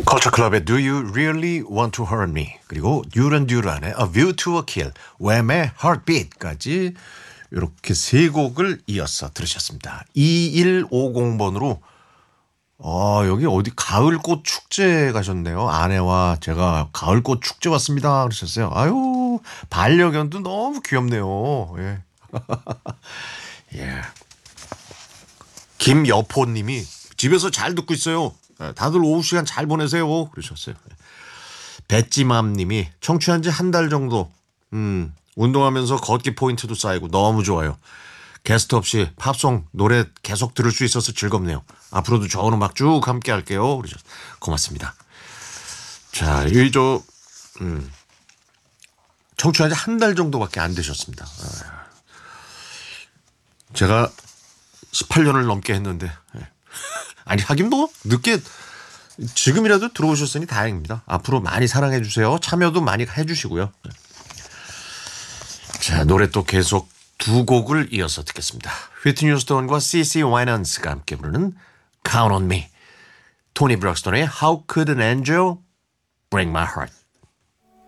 컬처 클럽의 Do You Really Want to Hurt Me 그리고 듀란 듀란의 A View to a Kill, 웸의 Heartbeat까지 이렇게 세 곡을 이어서 들으셨습니다. 2150번으로 여기 어디 가을꽃 축제 가셨네요. 아내와 제가 가을꽃 축제 왔습니다 그러셨어요. 아유, 반려견도 너무 귀엽네요. 예. 예. 김여포님이 집에서 잘 듣고 있어요. 다들 오후 시간 잘 보내세요 그러셨어요. 배찌맘님이 청취한 지 한 달 정도. 운동하면서 걷기 포인트도 쌓이고 너무 좋아요. 게스트 없이 팝송 노래 계속 들을 수 있어서 즐겁네요. 앞으로도 좋은 음악 쭉 함께 할게요 그러셨어요. 고맙습니다. 자, 청취한 지 한 달 정도밖에 안 되셨습니다. 제가 18년을 넘게 했는데 아니 하긴 뭐 늦게 지금이라도 들어오셨으니 다행입니다. 앞으로 많이 사랑해 주세요. 참여도 많이 해주시고요. 자, 노래 또 계속 두 곡을 이어서 듣겠습니다. 휘트니 휴스턴과 CC 와이넌스가 함께 부르는 Count on Me, 토니 브럭스턴의 How Could an Angel Break My Heart.